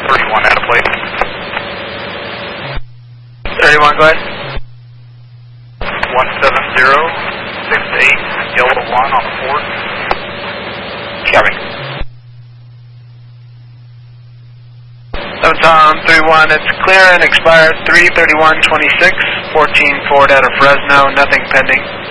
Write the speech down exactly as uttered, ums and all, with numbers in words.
thirty-one at a plate. thirty-one, go ahead. one seven zero six eight, yellow one on the port. Copy. seven Tom three one, it's clear and expired three thirty-one twenty-six, fourteen Ford out of Fresno, nothing pending.